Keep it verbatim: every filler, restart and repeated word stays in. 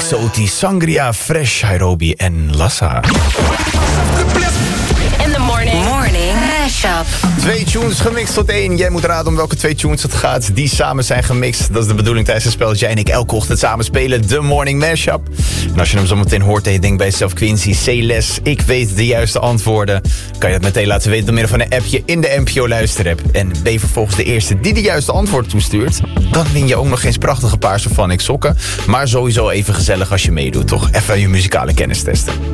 Exoti, Sangria, Fresh, Nairobi en Lassa. In the morning. Morning mashup. Twee tunes gemixt tot één. Jij moet raden om welke twee tunes het gaat die samen zijn gemixt. Dat is de bedoeling tijdens het spel dat jij en ik elke ochtend samen spelen. De Morning Mashup. En als je hem zo meteen hoort en je denkt bij jezelf, Quincy, C-les, ik weet de juiste antwoorden. Kan je dat meteen laten weten door middel van een appje in de N P O luisterapp. En ben je vervolgens de eerste die de juiste antwoord toestuurt, dan win je ook nog eens prachtige paarse Van Ik sokken. Maar sowieso even gezellig als je meedoet, toch? Even je muzikale kennis testen.